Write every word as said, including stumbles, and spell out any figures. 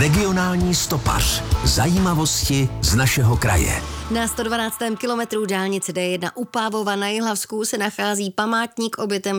Regionální stopař. Zajímavosti z našeho kraje. Na sto dvanáctém kilometru dálnice D jedna u Pávova na Jihlavsku se nachází památník obětem